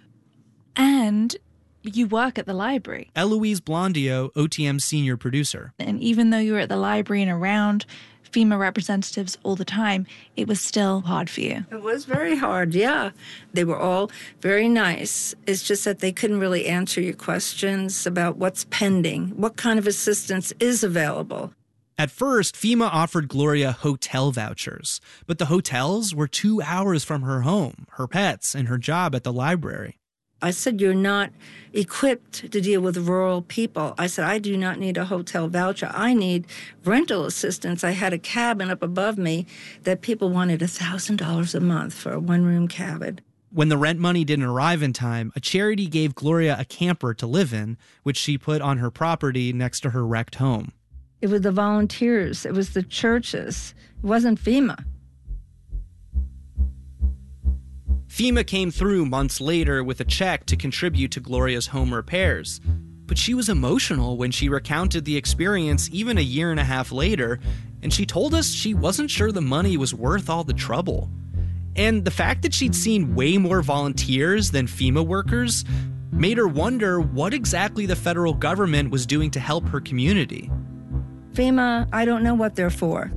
And you work at the library. Eloise Blondio, O T M's senior producer. And even though you were at the library and around FEMA representatives all the time, it was still hard for you. It was very hard, yeah. They were all very nice. It's just that they couldn't really answer your questions about what's pending, what kind of assistance is available. At first, FEMA offered Gloria hotel vouchers, but the hotels were two hours from her home, her pets, and her job at the library. I said, you're not equipped to deal with rural people. I said, I do not need a hotel voucher. I need rental assistance. I had a cabin up above me that people wanted one thousand dollars a month for a one-room cabin. When the rent money didn't arrive in time, a charity gave Gloria a camper to live in, which she put on her property next to her wrecked home. It was the volunteers. It was the churches. It wasn't FEMA. FEMA came through months later with a check to contribute to Gloria's home repairs. But she was emotional when she recounted the experience even a year and a half later, and she told us she wasn't sure the money was worth all the trouble. And the fact that she'd seen way more volunteers than FEMA workers made her wonder what exactly the federal government was doing to help her community. FEMA, I don't know what they're for.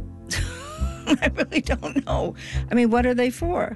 I really don't know. I mean, what are they for?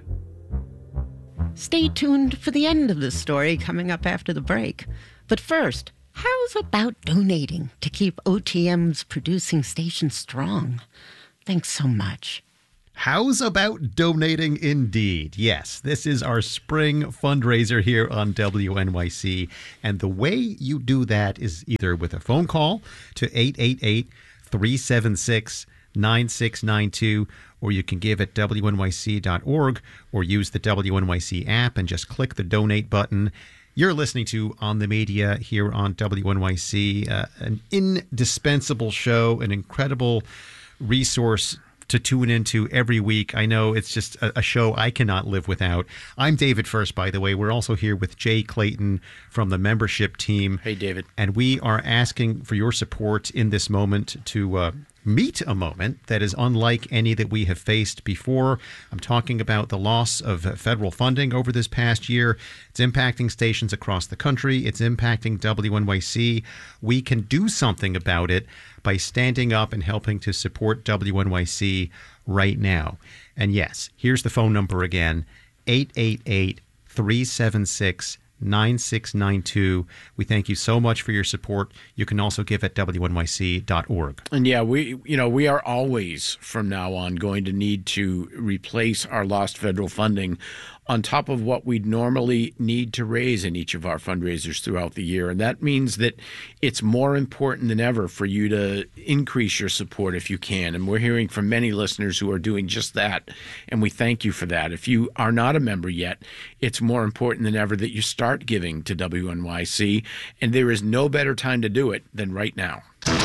Stay tuned for the end of this story coming up after the break. But first, how's about donating to keep O T M's producing station strong? Thanks so much. How's about donating indeed? Yes, this is our spring fundraiser here on W N Y C. And the way you do that is either with a phone call to eight eight eight, three seven six, nine six nine two, or you can give at W N Y C dot org or use the W N Y C app and just click the donate button. You're listening to On the Media here on W N Y C, uh, an indispensable show, an incredible resource to tune into every week. I know it's just a, a show I cannot live without. I'm David First, by the way. We're also here with Jay Clayton from the membership team. Hey, David. And we are asking for your support in this moment to uh, meet a moment that is unlike any that we have faced before. I'm talking about the loss of federal funding over this past year. It's impacting stations across the country. It's impacting W N Y C. We can do something about it by standing up and helping to support W N Y C right now. And yes, here's the phone number again, eight eight eight, three seven six, nine six nine two. We thank you so much for your support. You can also give at W N Y C dot org. And yeah, we you know, we are always from now on going to need to replace our lost federal funding on top of what we'd normally need to raise in each of our fundraisers throughout the year. And that means that it's more important than ever for you to increase your support if you can. And we're hearing from many listeners who are doing just that. And we thank you for that. If you are not a member yet, it's more important than ever that you start giving to W N Y C. And there is no better time to do it than right now.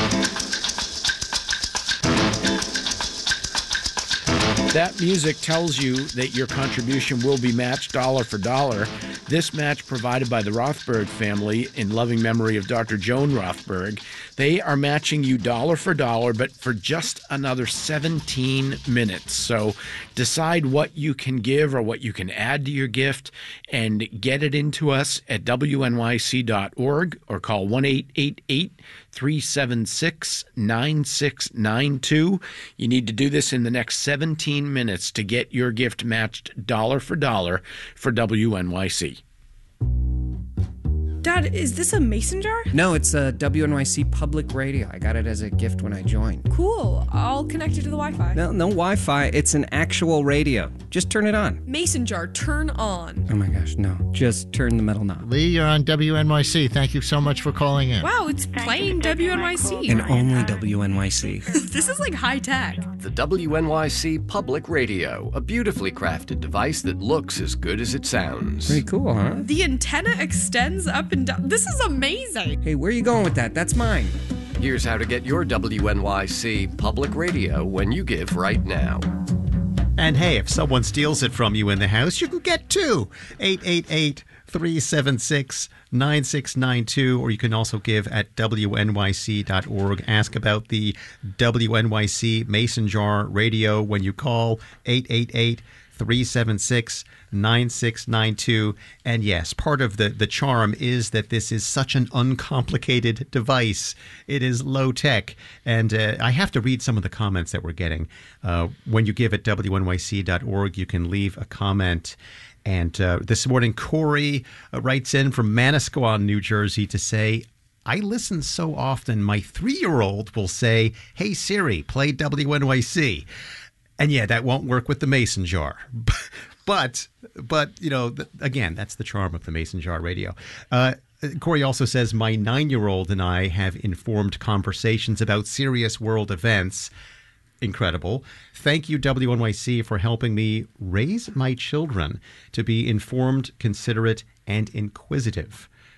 That music tells you that your contribution will be matched dollar for dollar. This match provided by the Rothberg family in loving memory of Doctor Joan Rothberg. They are matching you dollar for dollar, but for just another seventeen minutes. So decide what you can give or what you can add to your gift and get it into us at W N Y C dot org or call one eight eight eight, three seven six, nine six nine two. You need to do this in the next seventeen minutes to get your gift matched dollar for dollar for W N Y C. Dad, is this a mason jar? No, it's a W N Y C public radio. I got it as a gift when I joined. Cool. I'll connect you to the Wi-Fi. No, no Wi-Fi. It's an actual radio. Just turn it on. Mason jar, turn on. Oh my gosh, no. Just turn the metal knob. Lee, you're on W N Y C. Thank you so much for calling in. Wow, it's playing W N Y C. And only W N Y C. This is like high tech. The W N Y C Public Radio, a beautifully crafted device that looks as good as it sounds. Pretty cool, huh? The antenna extends up and down. This is amazing. Hey, where are you going with that? That's mine. Here's how to get your W N Y C Public Radio when you give right now. And hey, if someone steals it from you in the house, you can get two. eight eight eight, three seven six, nine six nine two, or you can also give at W N Y C dot org. Ask about the W N Y C Mason Jar Radio when you call eight eight eight, three seven six, nine six nine two. And yes, part of the, the charm is that this is such an uncomplicated device. It is low tech. And uh, I have to read some of the comments that we're getting. Uh, when you give at W N Y C dot org, you can leave a comment. And uh, this morning, Corey uh, writes in from Manasquan, New Jersey to say, I listen so often, my three-year-old will say, hey, Siri, play W N Y C. And yeah, that won't work with the Mason Jar. But, but you know, th- again, that's the charm of the Mason Jar Radio. Uh, Corey also says, my nine-year-old and I have informed conversations about serious world events. Incredible. Thank you, W N Y C, for helping me raise my children to be informed, considerate, and inquisitive.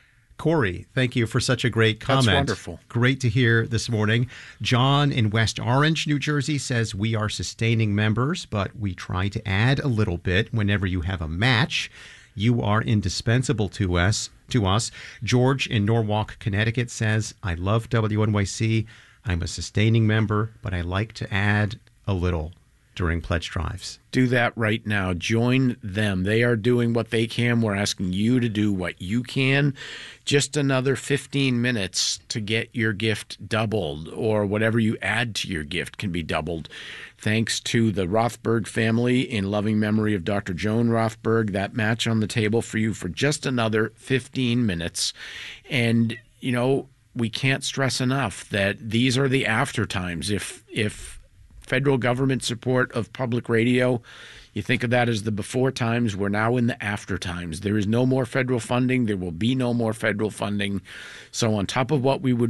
Corey, thank you for such a great comment. That's wonderful. Great to hear this morning. John in West Orange, New Jersey says, we are sustaining members, but we try to add a little bit whenever you have a match. You are indispensable to us. To us. George in Norwalk, Connecticut says, I love W N Y C. I'm a sustaining member, but I like to add a little during pledge drives. Do that right now. Join them. They are doing what they can. We're asking you to do what you can. Just another fifteen minutes to get your gift doubled, or whatever you add to your gift can be doubled. Thanks to the Rothberg family in loving memory of Doctor Joan Rothberg. That match on the table for you for just another fifteen minutes. And, you know, we can't stress enough that these are the after times. If, if, federal government support of public radio, you think of that as the before times. We're now in the after times. There is no more federal funding. There will be no more federal funding. So on top of what we would